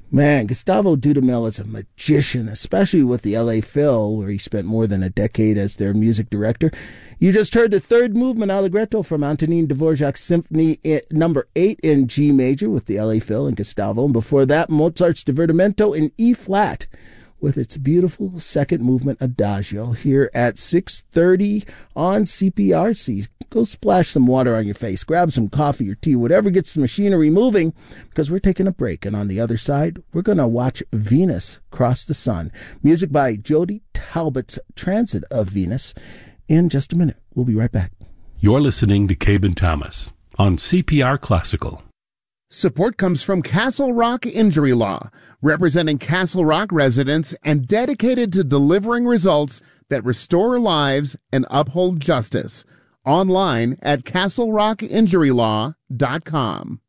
Man, Gustavo Dudamel is a magician, especially with the LA Phil, where he spent more than a decade as their music director. You just heard the third movement Allegretto from Antonin Dvorak's Symphony number 8 in G major with the LA Phil and Gustavo. And before that, Mozart's Divertimento in E flat with its beautiful second movement Adagio here at 6:30 on CPRC. Go splash some water on your face, grab some coffee or tea, whatever gets the machinery moving, because we're taking a break. And on the other side, we're going to watch Venus Cross the Sun. Music by Jody Talbot's Transit of Venus. In just a minute, we'll be right back. You're listening to Cabin Thomas on CPR Classical. Support comes from Castle Rock Injury Law, representing Castle Rock residents and dedicated to delivering results that restore lives and uphold justice. Online at castlerockinjurylaw.com.